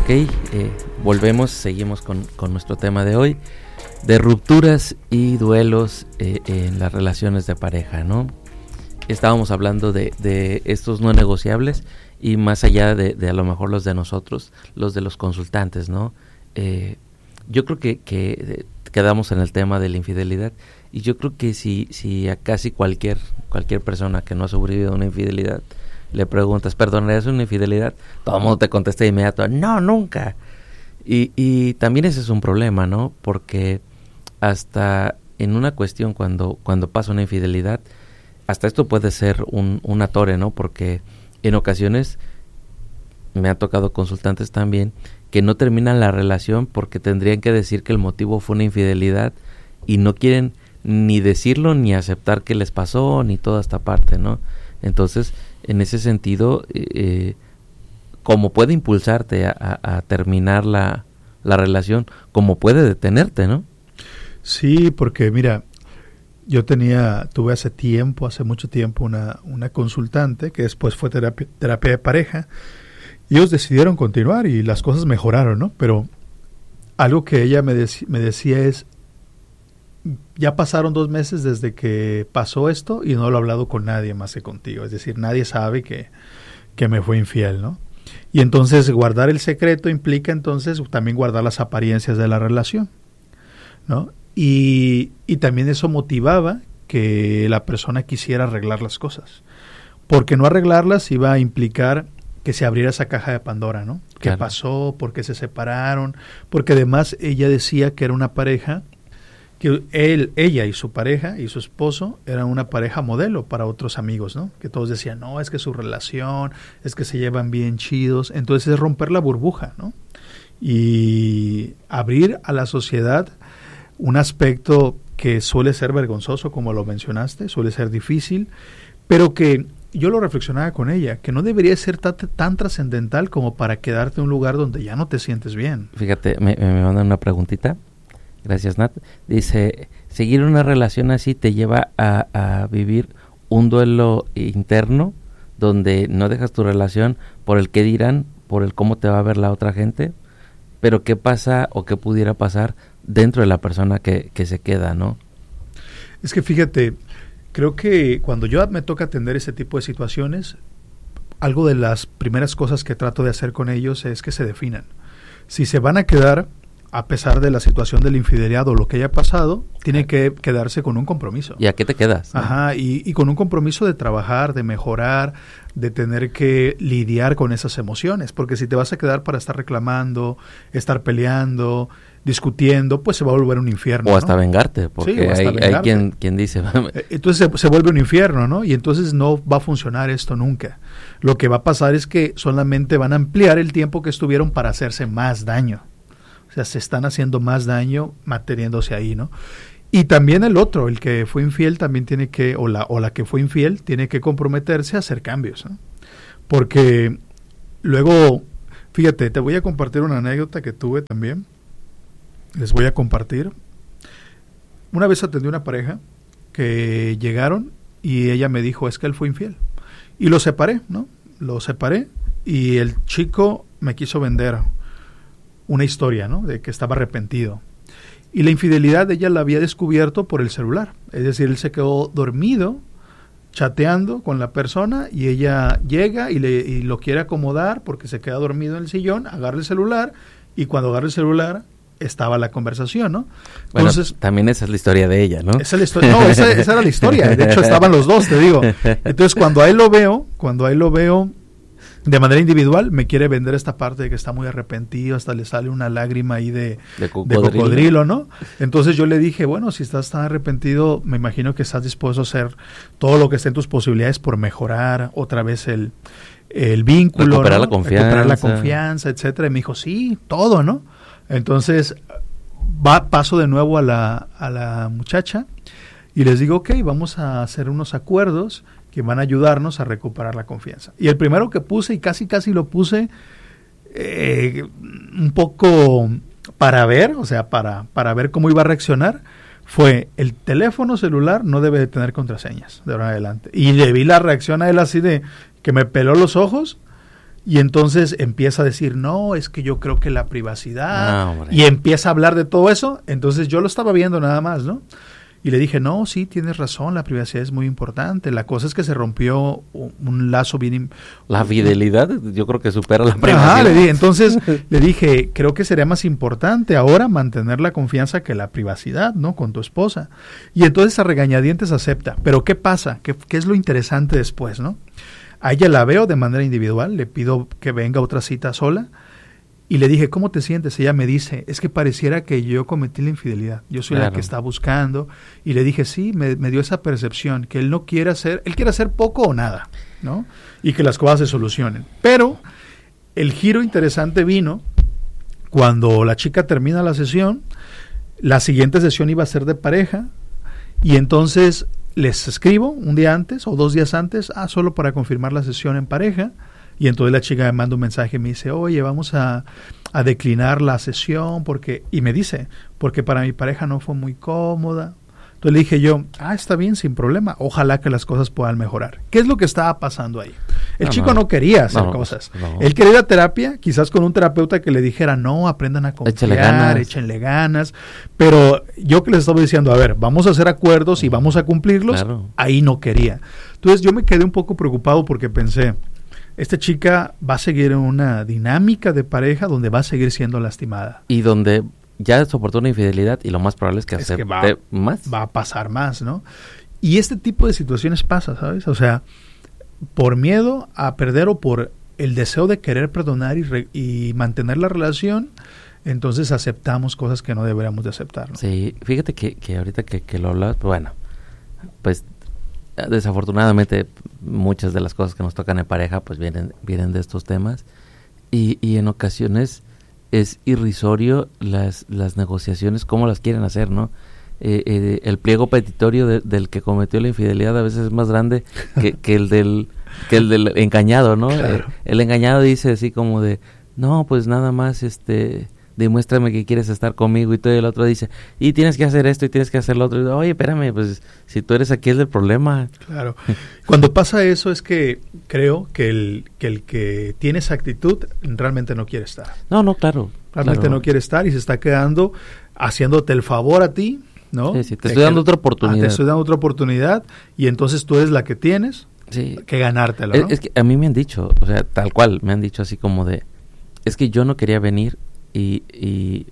Ok, seguimos con nuestro tema de hoy, de rupturas y duelos en las relaciones de pareja, ¿no? Estábamos hablando de estos no negociables y más allá de a lo mejor los de nosotros, los de los consultantes, ¿no? Yo creo que quedamos en el tema de la infidelidad y yo creo que si a casi cualquier persona que no ha sobrevivido a una infidelidad le preguntas, ¿perdonarías una infidelidad? Todo el mundo te contesta de inmediato, no, nunca. Y también ese es un problema, ¿no? Porque hasta en una cuestión cuando pasa una infidelidad, hasta esto puede ser un atore, ¿no? Porque en ocasiones me ha tocado consultantes también que no terminan la relación porque tendrían que decir que el motivo fue una infidelidad y no quieren ni decirlo ni aceptar que les pasó ni toda esta parte, ¿no? Entonces, en ese sentido, como puede impulsarte a terminar la relación, como puede detenerte, ¿no? Sí, porque mira, tuve hace mucho tiempo una consultante que después fue terapia de pareja. Y ellos decidieron continuar y las cosas mejoraron, ¿no? Pero algo que ella me decía es, ya pasaron 2 meses desde que pasó esto y no lo he hablado con nadie más que contigo. Es decir, nadie sabe que me fue infiel, ¿no? Y entonces guardar el secreto implica entonces también guardar las apariencias de la relación, ¿no? Y también eso motivaba que la persona quisiera arreglar las cosas. Porque no arreglarlas iba a implicar que se abriera esa caja de Pandora, ¿no? ¿Qué Claro. pasó? ¿Por qué se separaron? Porque además ella decía que era una pareja, que ella y su pareja y su esposo eran una pareja modelo para otros amigos, ¿no? Que todos decían, no, es que su relación, es que se llevan bien chidos. Entonces es romper la burbuja, ¿no? Y abrir a la sociedad un aspecto que suele ser vergonzoso, como lo mencionaste, suele ser difícil, pero que yo lo reflexionaba con ella, que no debería ser tan trascendental como para quedarte en un lugar donde ya no te sientes bien. Fíjate, me mandan una preguntita. Gracias, Nat. Dice, ¿seguir una relación así te lleva a vivir un duelo interno donde no dejas tu relación por el qué dirán, por el cómo te va a ver la otra gente? Pero ¿qué pasa o qué pudiera pasar dentro de la persona que se queda, no? Es que fíjate, creo que cuando yo me toca atender ese tipo de situaciones, algo de las primeras cosas que trato de hacer con ellos es que se definan. Si se van a quedar, a pesar de la situación de la infidelidad o lo que haya pasado, tiene que quedarse con un compromiso. ¿Y a qué te quedas? Ajá, y con un compromiso de trabajar, de mejorar, de tener que lidiar con esas emociones, porque si te vas a quedar para estar reclamando, estar peleando, discutiendo, pues se va a volver un infierno. O hasta ¿no? vengarte, porque Sí, hay quien dice... Entonces se vuelve un infierno, ¿no? Y entonces no va a funcionar esto nunca. Lo que va a pasar es que solamente van a ampliar el tiempo que estuvieron para hacerse más daño. O sea, se están haciendo más daño manteniéndose ahí, ¿no? Y también el otro, el que fue infiel, también tiene que, o la que fue infiel, tiene que comprometerse a hacer cambios, ¿no? Porque luego, fíjate, te voy a compartir una anécdota que tuve también. Les voy a compartir. Una vez atendí una pareja que llegaron y ella me dijo, es que él fue infiel. Y lo separé, ¿no? Lo separé y el chico me quiso vender una historia, ¿no? De que estaba arrepentido. Y la infidelidad ella la había descubierto por el celular. Es decir, él se quedó dormido, chateando con la persona y ella llega y lo quiere acomodar porque se queda dormido en el sillón, agarra el celular y cuando agarra el celular estaba la conversación, ¿no? Entonces, bueno, también esa es la historia de ella, ¿no? Esa es la historia. No, esa era la historia. De hecho, estaban los dos, te digo. Entonces, cuando a él lo veo de manera individual, me quiere vender esta parte de que está muy arrepentido, hasta le sale una lágrima ahí de cocodrilo, ¿no? Entonces yo le dije, bueno, si estás tan arrepentido, me imagino que estás dispuesto a hacer todo lo que esté en tus posibilidades por mejorar otra vez el vínculo, recuperar, ¿no? recuperar la confianza, etcétera. Y me dijo, sí, todo, ¿no? Entonces paso de nuevo a la muchacha y les digo, ok, vamos a hacer unos acuerdos que van a ayudarnos a recuperar la confianza. Y el primero que puse, y casi lo puse un poco para ver, o sea, para ver cómo iba a reaccionar, fue el teléfono celular no debe de tener contraseñas de ahora en adelante. Y le vi la reacción a él así de que me peló los ojos Y entonces empieza a decir, no, es que yo creo que la privacidad, hombre. y empieza a hablar de todo eso. Entonces yo lo estaba viendo nada más, ¿no? Y le dije, no, sí, tienes razón, la privacidad es muy importante. La cosa es que se rompió un lazo bien... La fidelidad yo creo que supera la privacidad. Ajá, entonces le dije, creo que sería más importante ahora mantener la confianza que la privacidad, ¿no? Con tu esposa. Y entonces a regañadientes acepta. Pero ¿qué pasa? ¿Qué es lo interesante después, no? A ella la veo de manera individual, le pido que venga a otra cita sola. Y le dije, ¿cómo te sientes? Ella me dice, es que pareciera que yo cometí la infidelidad. Yo soy la que está buscando. Y le dije, sí, me dio esa percepción, que él no quiere hacer, él quiere hacer poco o nada, ¿no? Y que las cosas se solucionen. Pero el giro interesante vino cuando la chica termina la sesión. La siguiente sesión iba a ser de pareja. Y entonces les escribo un día antes o 2 días antes, solo para confirmar la sesión en pareja. Y entonces la chica me manda un mensaje y me dice, oye, vamos a declinar la sesión y me dice, porque para mi pareja no fue muy cómoda. Entonces le dije yo, está bien, sin problema, ojalá que las cosas puedan mejorar. ¿Qué es lo que estaba pasando ahí? El chico no quería hacer cosas. Él quería ir a terapia, quizás con un terapeuta que le dijera, no, aprendan a confiar, échenle ganas. Pero yo que les estaba diciendo, a ver, vamos a hacer acuerdos y vamos a cumplirlos, ahí no quería. Entonces yo me quedé un poco preocupado porque pensé, esta chica va a seguir en una dinámica de pareja donde va a seguir siendo lastimada. Y donde ya soportó una infidelidad y lo más probable es que acepte más. Va a pasar más, ¿no? Y este tipo de situaciones pasa, ¿sabes? O sea, por miedo a perder o por el deseo de querer perdonar y mantener la relación, entonces aceptamos cosas que no deberíamos de aceptar, ¿no? Sí, fíjate que ahorita que lo hablas, bueno, pues desafortunadamente muchas de las cosas que nos tocan en pareja pues vienen de estos temas y en ocasiones es irrisorio las negociaciones, cómo las quieren hacer, ¿no? El pliego petitorio del que cometió la infidelidad a veces es más grande que el del engañado, ¿no? Claro. El engañado dice así como de, no, pues nada más demuéstrame que quieres estar conmigo, y todo el otro dice, y tienes que hacer esto y tienes que hacer lo otro. Y, oye, espérame, pues si tú eres aquí es el problema. Claro. Cuando pasa eso es que creo que el que tiene esa actitud realmente no quiere estar. No, claro. Realmente no quiere estar y se está quedando haciéndote el favor a ti, ¿no? Sí, te estoy dando otra oportunidad. Te estoy dando otra oportunidad y entonces tú eres la que tienes que ganártela, ¿no? Es que a mí me han dicho, o sea, tal cual, me han dicho así como de, es que yo no quería venir y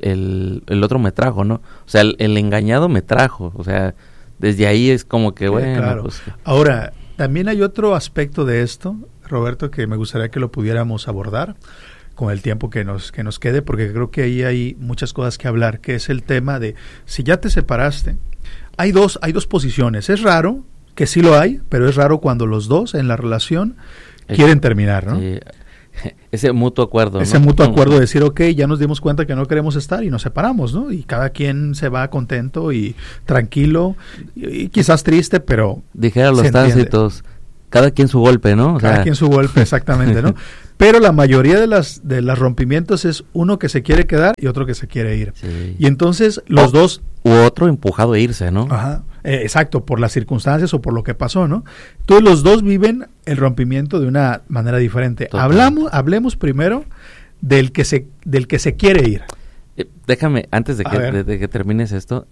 el otro me trajo, ¿no? O sea, el engañado me trajo, o sea, desde ahí es como que, bueno, claro. Pues... Ahora, también hay otro aspecto de esto, Roberto, que me gustaría que lo pudiéramos abordar con el tiempo que nos quede, porque creo que ahí hay muchas cosas que hablar, que es el tema de, si ya te separaste, hay dos posiciones. Es raro, que sí lo hay, pero es raro cuando los dos en la relación quieren terminar, ¿no? Sí. Ese mutuo acuerdo, ¿no? Ese mutuo acuerdo de decir, ok, ya nos dimos cuenta que no queremos estar y nos separamos, ¿no? Y cada quien se va contento y tranquilo y quizás triste, pero dijera los tánsitos, cada quien su golpe, ¿no? Cada quien su golpe, exactamente, ¿no? Pero la mayoría de los rompimientos es uno que se quiere quedar y otro que se quiere ir. Sí. Y entonces los dos... U otro empujado a irse, ¿no? Ajá, exacto, por las circunstancias o por lo que pasó, ¿no? Entonces los dos viven el rompimiento de una manera diferente. Hablemos primero del que se quiere ir. Déjame, antes de que termines esto,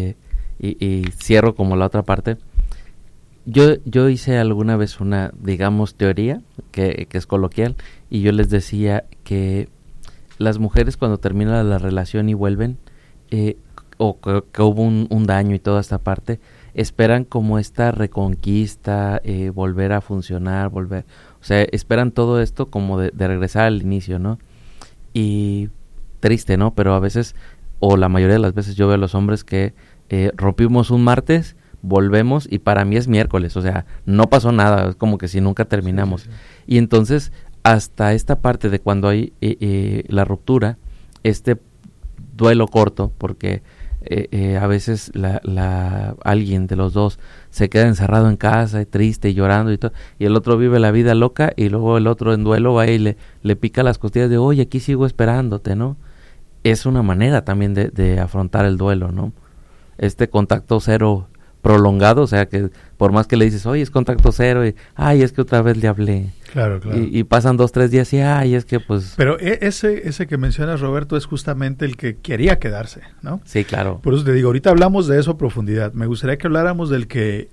y cierro como la otra parte. Yo hice alguna vez una, digamos, teoría que es coloquial, y yo les decía que las mujeres cuando terminan la relación y vuelven, o que hubo un daño y toda esta parte, esperan como esta reconquista, volver a funcionar, o sea, esperan todo esto como de regresar al inicio, ¿no? Y triste, ¿no? Pero a veces, o la mayoría de las veces yo veo a los hombres que rompimos un martes, volvemos y para mí es miércoles, o sea, no pasó nada, es como que si nunca terminamos. Sí. Y entonces, hasta esta parte de cuando hay la ruptura, este duelo corto, porque a veces alguien de los dos se queda encerrado en casa, triste y llorando y todo, y el otro vive la vida loca, y luego el otro en duelo va y le pica las costillas de, oye, aquí sigo esperándote, ¿no? Es una manera también de afrontar el duelo, ¿no? Este contacto cero prolongado, o sea, que por más que le dices, oye, es contacto cero, y, ay, es que otra vez le hablé. Claro. Y pasan 2, 3 días y, ay, es que pues... Pero ese que mencionas, Roberto, es justamente el que quería quedarse, ¿no? Sí, claro. Por eso te digo, ahorita hablamos de eso a profundidad. Me gustaría que habláramos del que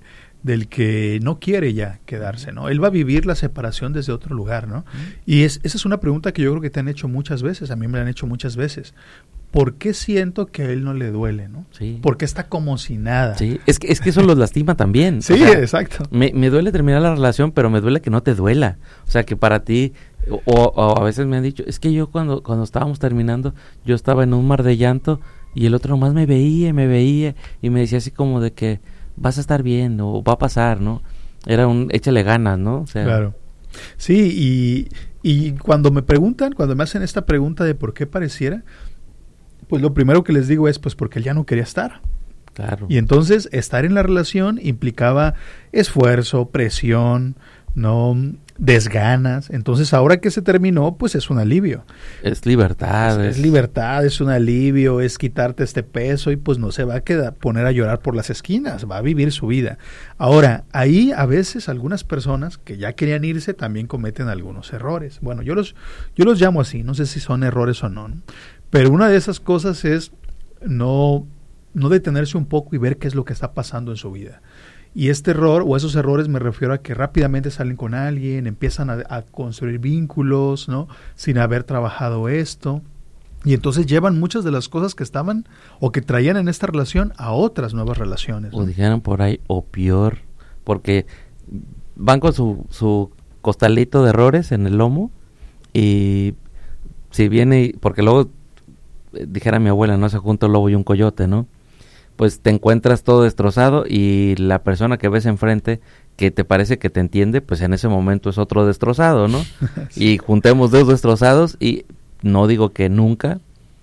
no quiere ya quedarse, ¿no? Él va a vivir la separación desde otro lugar, ¿no? Y esa es una pregunta que yo creo que te han hecho muchas veces, a mí me la han hecho muchas veces. ¿Por qué siento que a él no le duele, no? Sí. ¿Por qué está como si nada? Sí, es que eso los lastima también. Sí, o sea, exacto. Me duele terminar la relación, pero me duele que no te duela. O sea, que para ti, o a veces me han dicho, es que yo cuando estábamos terminando, yo estaba en un mar de llanto y el otro nomás me veía y me decía así como de que vas a estar bien o va a pasar, ¿no? Era échale ganas, ¿no? O sea, claro. Sí, y cuando me hacen esta pregunta de por qué pareciera, pues lo primero que les digo es pues porque él ya no quería estar. Claro. Y entonces estar en la relación implicaba esfuerzo, presión, no desganas. Entonces ahora que se terminó, pues es un alivio. Es libertad. Es libertad, es un alivio, es quitarte este peso y pues no se va a poner a llorar por las esquinas, va a vivir su vida. Ahora, ahí a veces algunas personas que ya querían irse también cometen algunos errores. Bueno, yo los llamo así, no sé si son errores o no. Pero una de esas cosas es no detenerse un poco y ver qué es lo que está pasando en su vida. Y este error o esos errores me refiero a que rápidamente salen con alguien, empiezan a construir vínculos, ¿no? Sin haber trabajado esto. Y entonces llevan muchas de las cosas que estaban o que traían en esta relación a otras nuevas relaciones, ¿no? O dijeran por ahí, o peor, porque van con su costalito de errores en el lomo y si viene, porque luego dijera mi abuela, no se junta un lobo y un coyote, ¿no? Pues te encuentras todo destrozado y la persona que ves enfrente que te parece que te entiende, pues en ese momento es otro destrozado, ¿no? Sí. Y juntemos dos destrozados y no digo que nunca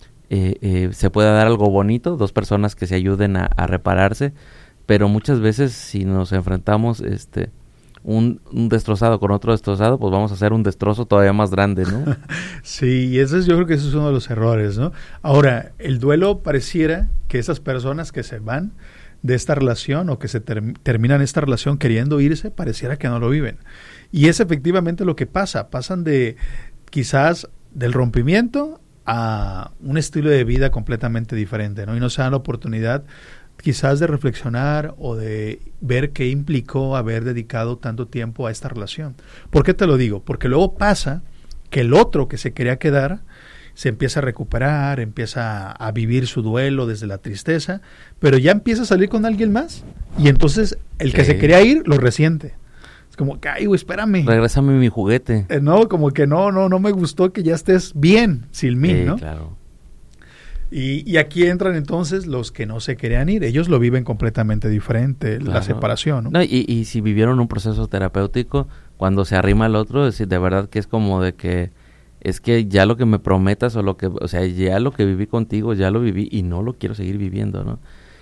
se pueda dar algo bonito, dos personas que se ayuden a repararse, pero muchas veces si nos enfrentamos un destrozado con otro destrozado, pues vamos a hacer un destrozo todavía más grande, ¿no? Sí, y yo creo que ese es uno de los errores, ¿no? Ahora, el duelo pareciera que esas personas que se van de esta relación o que se terminan esta relación queriendo irse, pareciera que no lo viven. Y es efectivamente lo que pasa. Pasan de quizás del rompimiento a un estilo de vida completamente diferente, ¿no? Y no se dan la oportunidad quizás de reflexionar o de ver qué implicó haber dedicado tanto tiempo a esta relación. ¿Por qué te lo digo? Porque luego pasa que el otro que se quería quedar se empieza a recuperar, empieza a vivir su duelo desde la tristeza, pero ya empieza a salir con alguien más y entonces el que se quería ir lo resiente. Es como, ay, güey, espérame. Regrésame mi juguete. No, como que no me gustó que ya estés bien sin mí, ¿no? Claro. Y aquí entran entonces los que no se querían ir. Ellos lo viven completamente diferente, claro. La separación, ¿no? No, y si vivieron un proceso terapéutico, cuando se arrima al otro, es de verdad que es como de que es que ya lo que me prometas o sea, ya lo que viví contigo, ya lo viví y no lo quiero seguir viviendo, ¿no?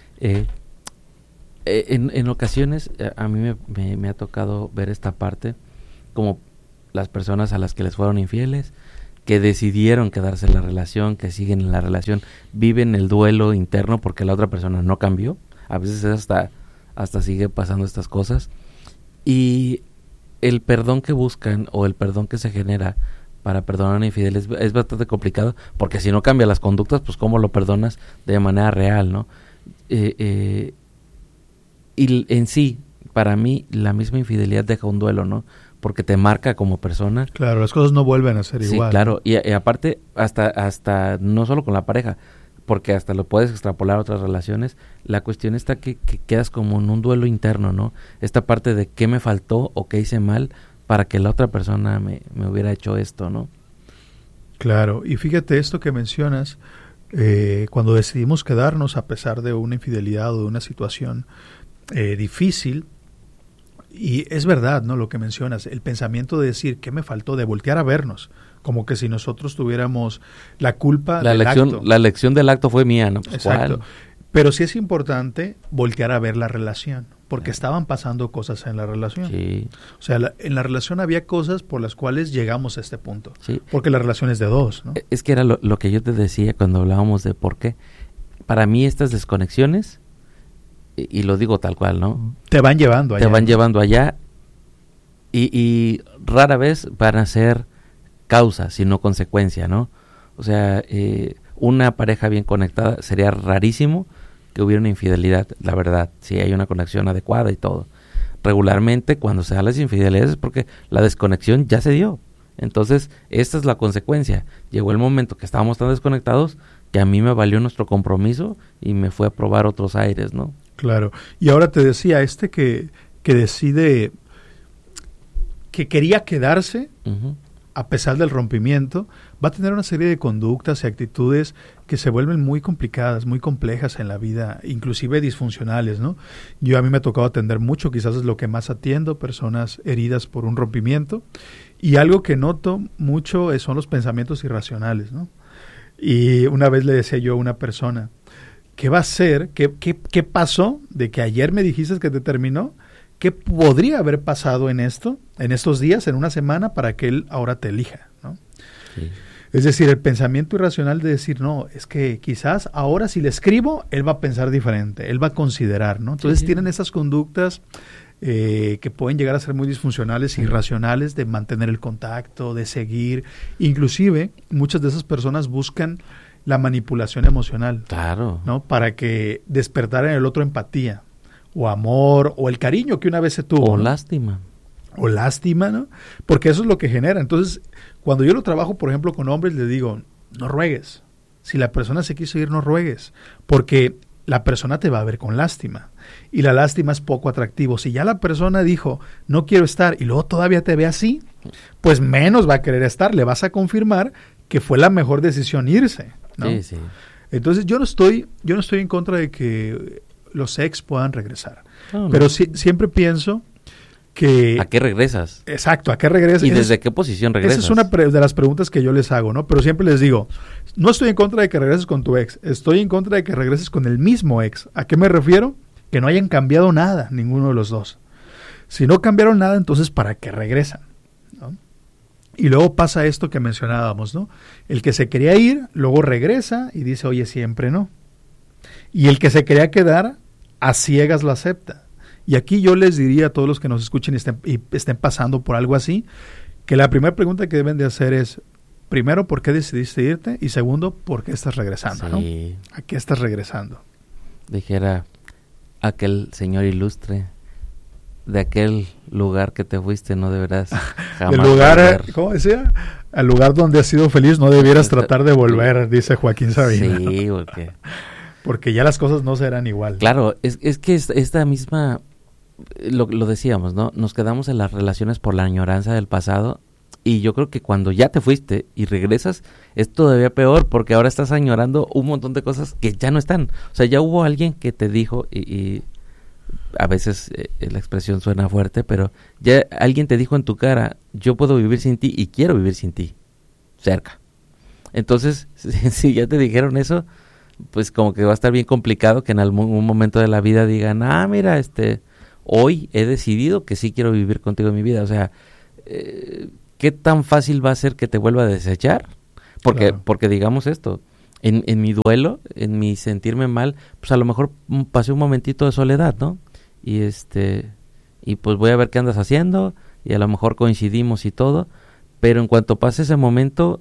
En ocasiones a mí me ha tocado ver esta parte como las personas a las que les fueron infieles, que decidieron quedarse en la relación, que siguen en la relación, viven el duelo interno porque la otra persona no cambió. A veces hasta sigue pasando estas cosas. Y el perdón que buscan o el perdón que se genera para perdonar a un infiel es bastante complicado, porque si no cambia las conductas, pues cómo lo perdonas de manera real, ¿no? Y en sí, para mí, la misma infidelidad deja un duelo, ¿no? Porque te marca como persona. Claro, las cosas no vuelven a ser igual. Sí, claro, y aparte, hasta no solo con la pareja, porque hasta lo puedes extrapolar a otras relaciones, la cuestión está que quedas como en un duelo interno, ¿no? Esta parte de qué me faltó o qué hice mal para que la otra persona me hubiera hecho esto, ¿no? Claro, y fíjate esto que mencionas, cuando decidimos quedarnos a pesar de una infidelidad o de una situación difícil, y es verdad, ¿no? Lo que mencionas, el pensamiento de decir, ¿qué me faltó? De voltear a vernos, como que si nosotros tuviéramos la culpa del acto. La elección del acto fue mía, ¿no? Pues, exacto. ¿cuál? Pero sí es importante voltear a ver la relación, porque estaban pasando cosas en la relación. Sí. O sea, en la relación había cosas por las cuales llegamos a este punto. Sí. Porque la relación es de dos, ¿no? Es que era lo que yo te decía cuando hablábamos de por qué. Para mí estas desconexiones y lo digo tal cual, ¿no? Te van llevando allá. Te van llevando allá y rara vez van a ser causa, sino consecuencia, ¿no? O sea, una pareja bien conectada, sería rarísimo que hubiera una infidelidad, la verdad, si hay una conexión adecuada y todo. Regularmente, cuando se dan las infidelidades es porque la desconexión ya se dio. Entonces, esta es la consecuencia. Llegó el momento que estábamos tan desconectados que a mí me valió nuestro compromiso y me fue a probar otros aires, ¿no? Claro. Y ahora te decía, que decide, que quería quedarse, Uh-huh. a pesar del rompimiento, va a tener una serie de conductas y actitudes que se vuelven muy complicadas, muy complejas en la vida, inclusive disfuncionales, ¿no? A mí me ha tocado atender mucho, quizás es lo que más atiendo, personas heridas por un rompimiento, y algo que noto mucho son los pensamientos irracionales, ¿no? Y una vez le decía yo a una persona, ¿qué va a ser? ¿Qué pasó de que ayer me dijiste que te terminó? ¿Qué podría haber pasado en estos días, en una semana, para que él ahora te elija, ¿no? Sí. Es decir, el pensamiento irracional de decir, no, es que quizás ahora si le escribo, él va a pensar diferente, él va a considerar, ¿no? Entonces Sí. tienen esas conductas que pueden llegar a ser muy disfuncionales, irracionales, de mantener el contacto, de seguir. Inclusive, muchas de esas personas buscan la manipulación emocional, Claro. ¿no? Para que despertar en el otro empatía, o amor, o el cariño que una vez se tuvo, O ¿no? lástima. O lástima, ¿no? Porque eso es lo que genera. Entonces, cuando yo lo trabajo, por ejemplo, con hombres, les digo, no ruegues. Si la persona se quiso ir, no ruegues. Porque la persona te va a ver con lástima. Y la lástima es poco atractivo. Si ya la persona dijo, no quiero estar, y luego todavía te ve así, pues menos va a querer estar. Le vas a confirmar que fue la mejor decisión irse, ¿no? Sí, sí. Entonces, yo no estoy en contra de que los ex puedan regresar. No, Pero no. siempre pienso que... ¿A qué regresas? Exacto, ¿a qué regresas? ¿Y desde qué posición regresas? Esa es una de las preguntas que yo les hago, ¿no? Pero siempre les digo, no estoy en contra de que regreses con tu ex, estoy en contra de que regreses con el mismo ex. ¿A qué me refiero? Que no hayan cambiado nada, ninguno de los dos. Si no cambiaron nada, entonces ¿para qué regresan? ¿No? Y luego pasa esto que mencionábamos, ¿no? El que se quería ir, luego regresa y dice, oye, siempre no. Y el que se quería quedar, a ciegas lo acepta. Y aquí yo les diría a todos los que nos escuchen y estén pasando por algo así, que la primera pregunta que deben de hacer es, primero, ¿por qué decidiste irte? Y segundo, ¿por qué estás regresando? Sí. ¿No? ¿A qué estás regresando? Dijera aquel señor ilustre, de aquel lugar que te fuiste no deberás jamás Del lugar, volver. ¿cómo decía? Al lugar donde has sido feliz no debieras tratar de volver, dice Joaquín Sabina. Sí, porque... Porque ya las cosas no serán igual. Claro, es que esta misma... Lo decíamos, ¿no? Nos quedamos en las relaciones por la añoranza del pasado y yo creo que cuando ya te fuiste y regresas es todavía peor porque ahora estás añorando un montón de cosas que ya no están. O sea, ya hubo alguien que te dijo y a veces la expresión suena fuerte, pero ya alguien te dijo en tu cara, yo puedo vivir sin ti y quiero vivir sin ti, cerca. Entonces, si ya te dijeron eso, pues como que va a estar bien complicado que en algún momento de la vida digan, mira, hoy he decidido que sí quiero vivir contigo en mi vida. O sea, ¿qué tan fácil va a ser que te vuelva a desechar? Porque digamos esto, en mi duelo, en mi sentirme mal, pues a lo mejor pasé un momentito de soledad, ¿no? Y pues voy a ver qué andas haciendo y a lo mejor coincidimos y todo, pero en cuanto pase ese momento,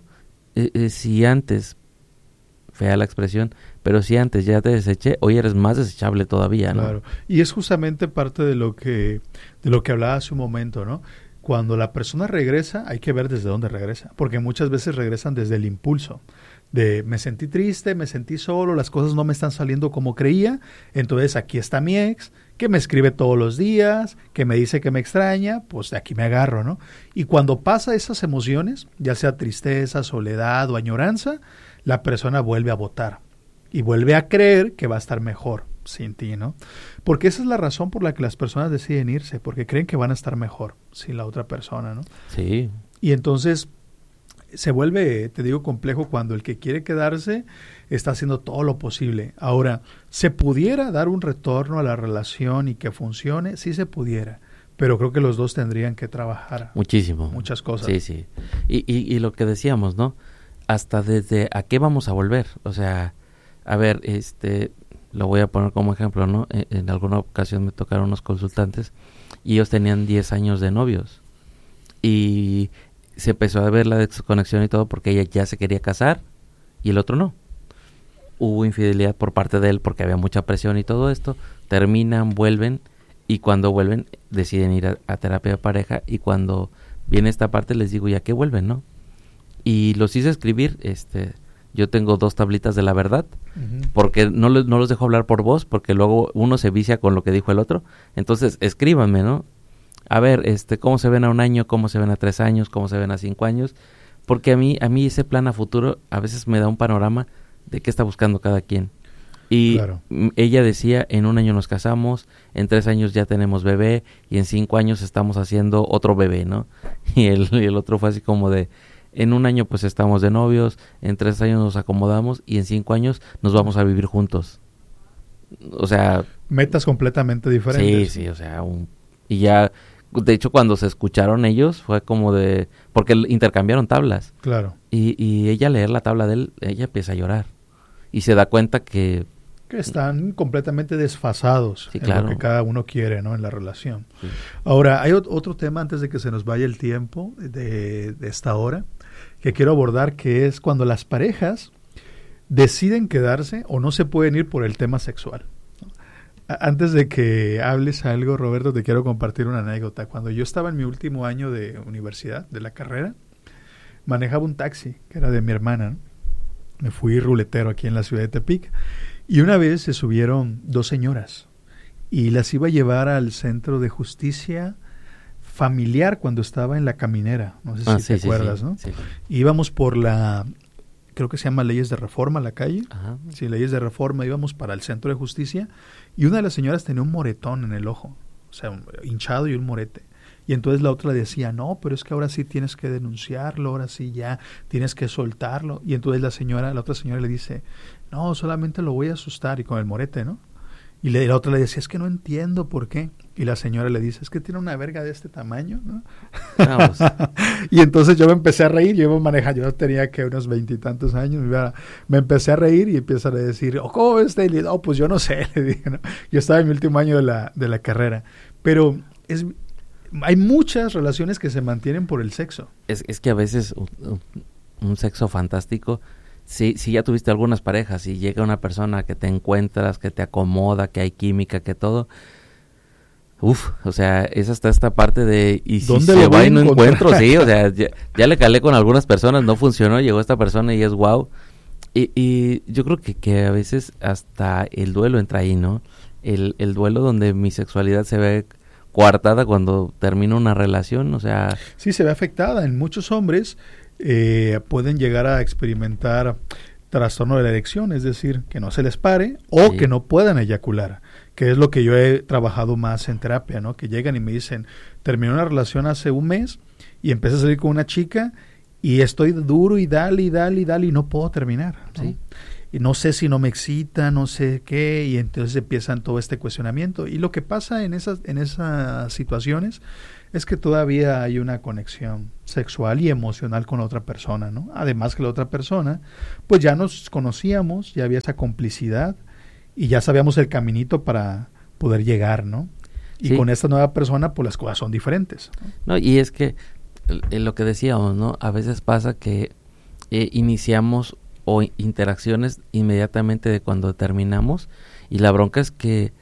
si antes, fea la expresión, pero si antes ya te deseché, hoy eres más desechable todavía, ¿no? Claro. Y es justamente parte de lo que hablaba hace un momento, ¿no? Cuando la persona regresa, hay que ver desde dónde regresa, porque muchas veces regresan desde el impulso de me sentí triste, me sentí solo, las cosas no me están saliendo como creía, entonces aquí está mi ex, que me escribe todos los días, que me dice que me extraña, pues de aquí me agarro, ¿no? Y cuando pasa esas emociones, ya sea tristeza, soledad o añoranza, la persona vuelve a votar y vuelve a creer que va a estar mejor sin ti, ¿no? Porque esa es la razón por la que las personas deciden irse, porque creen que van a estar mejor sin la otra persona, ¿no? Sí. Y entonces se vuelve, te digo, complejo cuando el que quiere quedarse está haciendo todo lo posible. Ahora, ¿se pudiera dar un retorno a la relación y que funcione? Sí se pudiera, pero creo que los dos tendrían que trabajar Muchísimo. muchas cosas. Sí, sí. Y lo que decíamos, ¿no? Hasta desde a qué vamos a volver. O sea, a ver, lo voy a poner como ejemplo, ¿no? En alguna ocasión me tocaron unos consultantes y ellos tenían 10 años de novios y se empezó a ver la desconexión y todo porque ella ya se quería casar y el otro no. Hubo infidelidad por parte de él porque había mucha presión y todo esto. Terminan, vuelven y cuando vuelven deciden ir a terapia de pareja y cuando viene esta parte les digo, ¿ya qué vuelven, no? Y los hice escribir, yo tengo 2 tablitas de la verdad, porque no los dejo hablar por voz, porque luego uno se vicia con lo que dijo el otro. Entonces, escríbanme, ¿no? A ver, ¿cómo se ven a 1 año? ¿Cómo se ven a 3 años? ¿Cómo se ven a 5 años? Porque a mí ese plan a futuro a veces me da un panorama de qué está buscando cada quien. Y claro, ella decía, en 1 año nos casamos, en 3 años ya tenemos bebé, y en 5 años estamos haciendo otro bebé, ¿no? Y el otro fue así como de, en 1 año pues estamos de novios, en 3 años nos acomodamos, y en 5 años nos vamos a vivir juntos. O sea... metas completamente diferentes. Sí, o sea, y ya, de hecho cuando se escucharon ellos, fue como de, porque intercambiaron tablas. Claro. Y ella leer la tabla de él, ella empieza a llorar. Y se da cuenta que están completamente desfasados, sí, en claro, lo que cada uno quiere, ¿no? En la relación. Sí. Ahora, hay otro tema antes de que se nos vaya el tiempo de esta hora, que quiero abordar, que es cuando las parejas deciden quedarse o no se pueden ir por el tema sexual. Antes de que hables algo, Roberto, te quiero compartir una anécdota. Cuando yo estaba en mi último año de universidad, de la carrera, manejaba un taxi, que era de mi hermana, ¿no? Me fui ruletero aquí en la ciudad de Tepic. Y una vez se subieron 2 señoras y las iba a llevar al centro de justicia familiar cuando estaba en La Caminera. No sé si te acuerdas, sí, ¿no? Sí. Íbamos por creo que se llama Leyes de Reforma, la calle. Ajá. Sí, Leyes de Reforma, íbamos para el centro de justicia y una de las señoras tenía un moretón en el ojo, o sea, hinchado y un morete. Y entonces la otra le decía, no, pero es que ahora sí tienes que denunciarlo, ahora sí ya tienes que soltarlo. Y entonces la otra señora le dice, no, solamente lo voy a asustar, y con el morete, ¿no? Y la otra le decía, es que no entiendo por qué. Y la señora le dice, es que tiene una verga de este tamaño, ¿no? Vamos. Y entonces yo me empecé a reír, yo iba a manejar, yo tenía que unos 20 y tantos años, me empecé a reír y empiezan a decir, ¿cómo ves? Y le digo, pues yo no sé, le dije, ¿no? Yo estaba en mi último año de la carrera. Pero hay muchas relaciones que se mantienen por el sexo. Es que a veces un sexo fantástico, si ya tuviste algunas parejas y llega una persona que te encuentras, que te acomoda, que hay química, que todo, o sea, es hasta esta parte de, y si se va y no encuentro, sí, o sea, ya le calé con algunas personas, no funcionó, llegó esta persona y es wow. Y yo creo que a veces hasta el duelo entra ahí, ¿no? El duelo donde mi sexualidad se ve coartada cuando termina una relación, o sea... Sí, se ve afectada. En muchos hombres pueden llegar a experimentar trastorno de la erección, es decir, que no se les pare o sí, que no puedan eyacular, que es lo que yo he trabajado más en terapia, ¿no? Que llegan y me dicen, terminé una relación hace 1 mes y empecé a salir con una chica y estoy duro y dale y no puedo terminar, ¿no? Sí. Y no sé si no me excita, no sé qué, y entonces empiezan todo este cuestionamiento. Y lo que pasa en esas situaciones es que todavía hay una conexión sexual y emocional con la otra persona, ¿no? Además que la otra persona, pues ya nos conocíamos, ya había esa complicidad y ya sabíamos el caminito para poder llegar, ¿no? Y sí, con esta nueva persona, pues las cosas son diferentes, ¿no? Y es que lo que decíamos, ¿no? A veces pasa que iniciamos o interacciones inmediatamente de cuando terminamos, y la bronca es que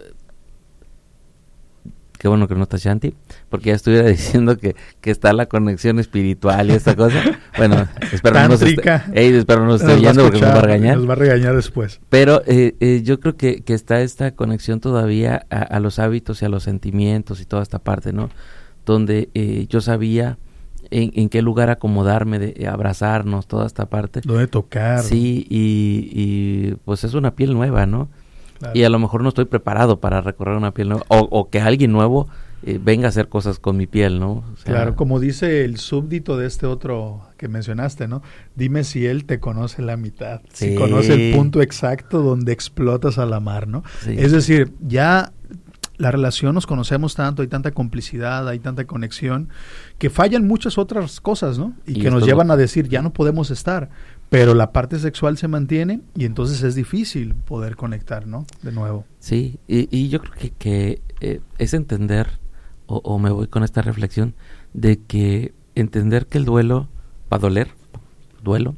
qué bueno que no está Shanti, porque ya estuviera diciendo que está la conexión espiritual y esta cosa. Bueno, espero no nos esté oyendo porque nos va a regañar. Nos va a regañar después. Pero yo creo que está esta conexión todavía a los hábitos y a los sentimientos y toda esta parte, ¿no? Donde yo sabía en qué lugar acomodarme, de abrazarnos, toda esta parte. Donde tocar. Sí, y pues es una piel nueva, ¿no? Claro. Y a lo mejor no estoy preparado para recorrer una piel nueva, o que alguien nuevo venga a hacer cosas con mi piel, ¿no? O sea, claro, como dice el súbdito de este otro que mencionaste, ¿no? Dime si él te conoce la mitad, sí, si conoce el punto exacto donde explotas a la mar, ¿no? Sí. Es decir, ya la relación, nos conocemos tanto, hay tanta complicidad, hay tanta conexión, que fallan muchas otras cosas, ¿no? Y que nos llevan a decir, ya no podemos estar, pero la parte sexual se mantiene y entonces es difícil poder conectar, ¿no? De nuevo. Sí, y yo creo que es entender, o me voy con esta reflexión, de que entender que el duelo va a doler, duelo,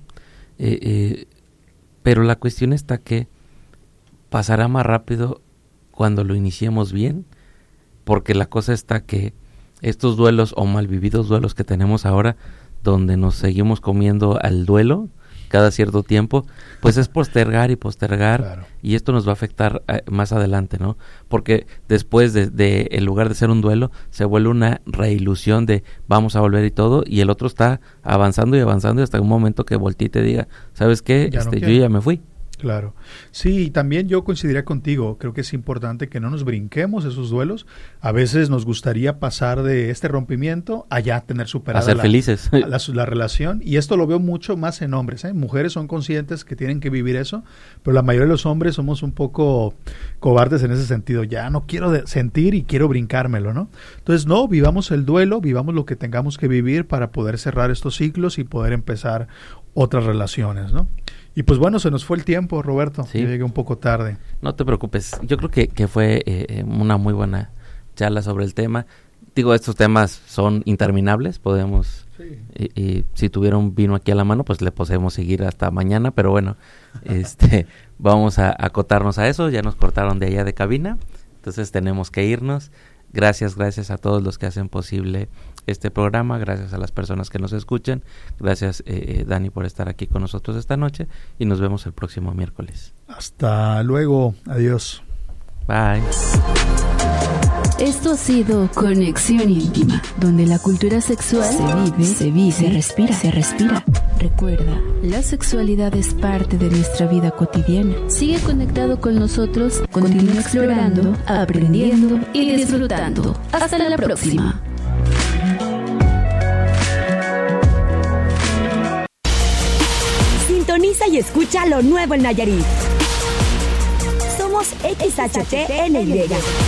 pero la cuestión está que pasará más rápido cuando lo iniciemos bien, porque la cosa está que estos duelos o malvividos duelos que tenemos ahora, donde nos seguimos comiendo al duelo cada cierto tiempo, pues es postergar y postergar, claro. Y esto nos va a afectar más adelante, ¿no? Porque después de en lugar de ser un duelo, se vuelve una reilusión de vamos a volver y todo, y el otro está avanzando y avanzando y hasta un momento que voltee y te diga, ¿sabes qué? Yo ya me fui. Claro. Sí, y también yo coincidiría contigo. Creo que es importante que no nos brinquemos esos duelos. A veces nos gustaría pasar de este rompimiento a ya tener superada a ser felices. La relación. Y esto lo veo mucho más en hombres, ¿eh? Mujeres son conscientes que tienen que vivir eso, pero la mayoría de los hombres somos un poco cobardes en ese sentido. Ya no quiero sentir y quiero brincármelo, ¿no? Entonces, no, vivamos el duelo, vivamos lo que tengamos que vivir para poder cerrar estos ciclos y poder empezar otras relaciones, ¿no? Y pues bueno, se nos fue el tiempo, Roberto. Sí. Yo llegué un poco tarde. No te preocupes. Yo creo que fue una muy buena charla sobre el tema. Digo, estos temas son interminables. Podemos, sí. Y si tuviera un vino aquí a la mano, pues le podemos seguir hasta mañana. Pero bueno, vamos a acotarnos a eso. Ya nos cortaron de allá de cabina. Entonces tenemos que irnos. Gracias a todos los que hacen posible este programa, gracias a las personas que nos escuchan, gracias Dani por estar aquí con nosotros esta noche y nos vemos el próximo miércoles. Hasta luego, adiós. Bye. Esto ha sido Conexión Íntima, donde la cultura sexual se vive, se respira. Recuerda, la sexualidad es parte de nuestra vida cotidiana. Sigue conectado con nosotros, continúa explorando, aprendiendo y disfrutando. Hasta la próxima. Sintoniza y escucha lo nuevo en Nayarit. Somos XHTNY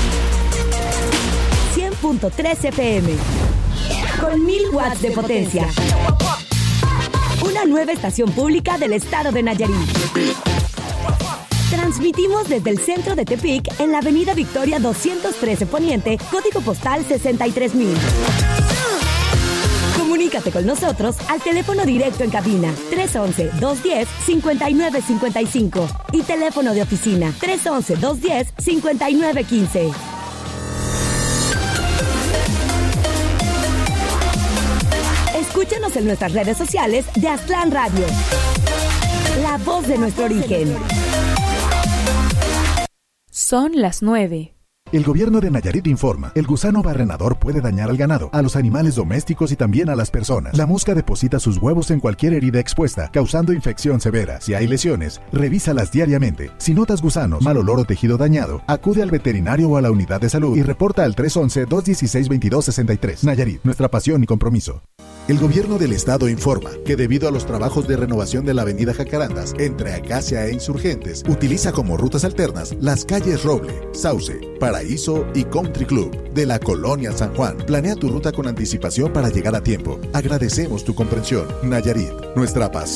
100.3 FM con 1000 watts de potencia. Una nueva estación pública del estado de Nayarit. Transmitimos desde el centro de Tepic en la avenida Victoria 213 Poniente, código postal 63000. Comunícate con nosotros al teléfono directo en cabina 311-210-5955 y teléfono de oficina 311-210-5915. Escúchanos en nuestras redes sociales de Aztlán Radio. La voz de nuestro origen. Son las 9. El gobierno de Nayarit informa, el gusano barrenador puede dañar al ganado, a los animales domésticos y también a las personas. La mosca deposita sus huevos en cualquier herida expuesta, causando infección severa. Si hay lesiones, revísalas diariamente. Si notas gusanos, mal olor o tejido dañado, acude al veterinario o a la unidad de salud y reporta al 311-216-2263. Nayarit, nuestra pasión y compromiso. El gobierno del estado informa que debido a los trabajos de renovación de la avenida Jacarandas entre Acacia e Insurgentes, utiliza como rutas alternas las calles Roble, Sauce, Paraíso y Country Club de la Colonia San Juan. Planea tu ruta con anticipación para llegar a tiempo. Agradecemos tu comprensión. Nayarit, nuestra pasión.